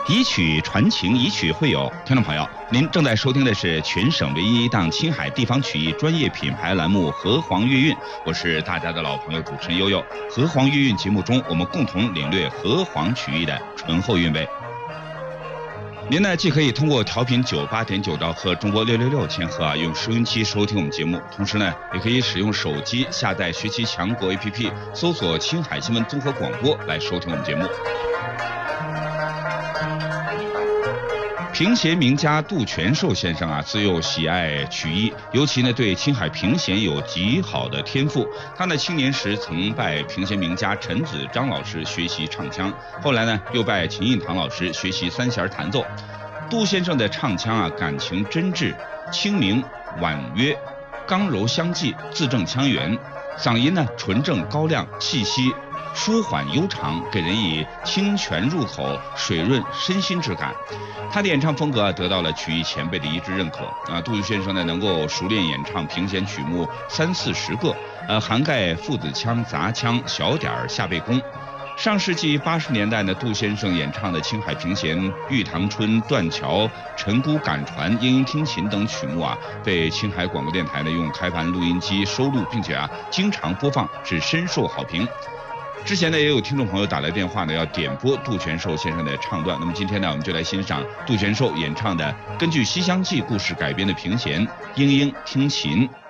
以曲传情，以曲会友。听众朋友，您正在收听的是全省唯一一档青海地方曲艺专业品牌栏目《河黄乐韵》，我是大家的老朋友主持人悠悠。河黄乐韵节目中，我们共同领略河黄曲艺的醇厚韵味。您呢，既可以通过调频98.9兆赫、中波666千赫用收音机收听我们节目，同时呢，也可以使用手机下载学习强国 APP， 搜索青海新闻综合广播来收听我们节目。评弦名家杜全寿先生自幼喜爱曲艺，尤其呢对青海评弦有极好的天赋。他呢青年时曾拜评弦名家陈子章老师学习唱腔，后来呢又拜秦印堂老师学习三弦弹奏。杜先生的唱腔感情真挚、清明婉约、刚柔相济，字正腔圆，嗓音呢纯正高亮，气息舒缓悠长，给人以清泉入口、水润身心之感。他的演唱风格得到了曲艺前辈的一致认可杜先生呢能够熟练演唱评弦曲目30-40个，涵盖父子腔、杂腔、小点儿、下背弓。上世纪80年代呢，杜先生演唱的青海评弦《玉堂春》《断桥》《陈姑赶船》《莺莺听琴》等曲目被青海广播电台呢用开盘录音机收录，并且经常播放，是深受好评。之前呢，也有听众朋友打来电话呢，要点播杜全寿先生的唱段。那么今天呢，我们就来欣赏杜全寿演唱的根据《西厢记》故事改编的评弦《莺莺听琴》。